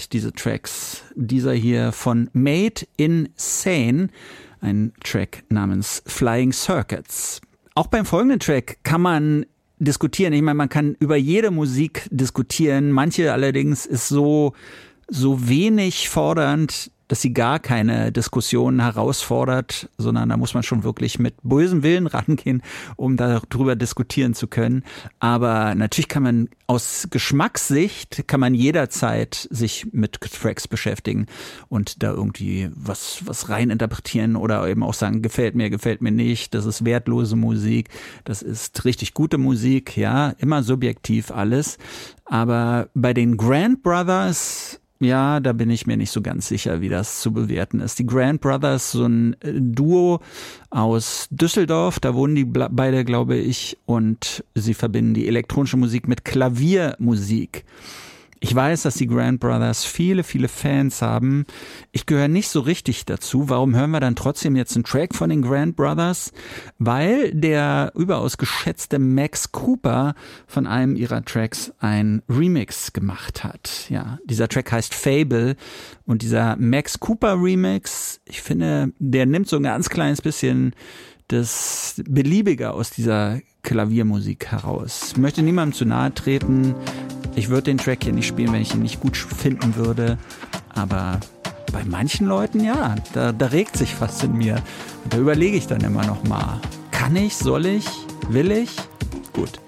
sind diese Tracks. Dieser hier von Made Insane, ein Track namens Flying Circuits. Auch beim folgenden Track kann man diskutieren. Ich meine, man kann über jede Musik diskutieren. Manche allerdings ist so wenig fordernd, dass sie gar keine Diskussion herausfordert, sondern da muss man schon wirklich mit bösem Willen rangehen, um darüber diskutieren zu können. Aber natürlich kann man aus Geschmackssicht, kann man jederzeit sich mit Tracks beschäftigen und da irgendwie was rein interpretieren oder eben auch sagen, gefällt mir nicht, das ist wertlose Musik, das ist richtig gute Musik, ja, immer subjektiv alles. Aber bei den Grand Brothers, ja, da bin ich mir nicht so ganz sicher, wie das zu bewerten ist. Die Grand Brothers, so ein Duo aus Düsseldorf, da wohnen die beide, glaube ich, und sie verbinden die elektronische Musik mit Klaviermusik. Ich weiß, dass die Grand Brothers viele, viele Fans haben. Ich gehöre nicht so richtig dazu. Warum hören wir dann trotzdem jetzt einen Track von den Grand Brothers? Weil der überaus geschätzte Max Cooper von einem ihrer Tracks ein Remix gemacht hat. Ja, dieser Track heißt Fable und dieser Max Cooper Remix, ich finde, der nimmt so ein ganz kleines bisschen das Beliebige aus dieser Klaviermusik heraus. Ich möchte niemandem zu nahe treten. Ich würde den Track hier nicht spielen, wenn ich ihn nicht gut finden würde. Aber bei manchen Leuten, ja, da regt sich was in mir. Und da überlege ich dann immer noch mal. Kann ich, soll ich, will ich? Gut.